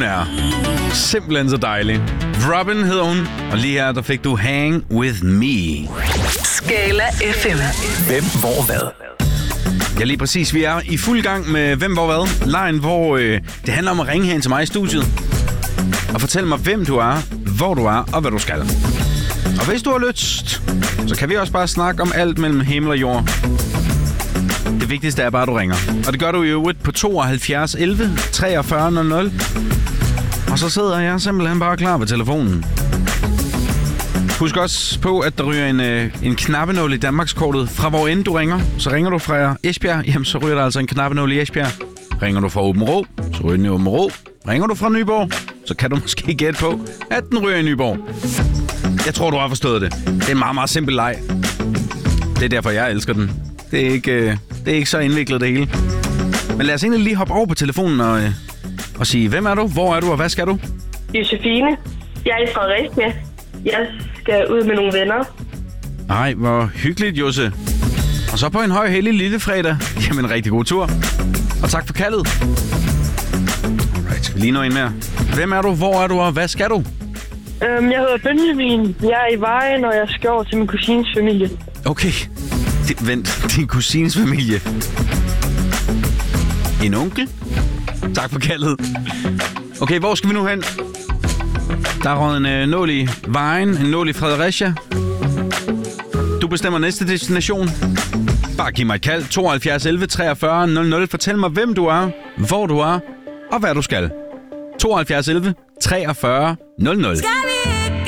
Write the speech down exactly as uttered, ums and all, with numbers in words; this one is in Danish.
er simpelthen så dejlig. Robin hedder hun, og lige her, der fik du Hang With Me. Skala F M. Hvem, hvor, hvad? Ja, lige præcis. Vi er i fuld gang med Hvem, hvor, hvad? Lejen, hvor øh, det handler om at ringe hen til mig i studiet. Og fortælle mig, hvem du er, hvor du er og hvad du skal. Og hvis du har lyst, så kan vi også bare snakke om alt mellem himmel og jord. Det vigtigste er bare, at du ringer. Og det gør du i øvrigt på tooghalvfjerds elleve treogfyrre nul nul. Og så sidder jeg simpelthen bare klar ved telefonen. Husk også på, at der ryger en, øh, en knappenål i Danmarkskortet fra hvor end du ringer. Så ringer du fra Esbjerg, jamen så ryger der altså en knappenål i Esbjerg. Ringer du fra Aabenraa, så ryger den i Aabenraa. Ringer du fra Nyborg, så kan du måske gætte på, at den ryger i Nyborg. Jeg tror, du har forstået det. Det er en meget, meget simpel leg. Det er derfor, jeg elsker den. Det er ikke, øh, det er ikke så indviklet det hele. Men lad os egentlig lige hoppe over på telefonen og, øh, og sige, hvem er du, hvor er du og hvad skal du? Josefine. Jeg er i Fredericia. Jeg skal ud med nogle venner. Ej, hvor hyggeligt, Josse. Og så på en høj, hellig lille fredag. Jamen, rigtig god tur. Og tak for kaldet. Alright, skal vi lige nå en mere. Hvem er du, hvor er du og hvad skal du? Um, jeg hedder Benjamin. Jeg er i Vejen, og jeg skal over til min kusines familie. Okay. D- vent, din kusines familie. En onkel? Tak for kaldet. Okay, hvor skal vi nu hen? Der er røget en øh, nål i Vejen, en nål i Fredericia. Du bestemmer næste destination. Bare giv mig et kald. tooghalvfjerds elleve treogfyrre nul nul. Fortæl mig, hvem du er, hvor du er og hvad du skal. tooghalvfjerds elleve treogfyrre nul nul.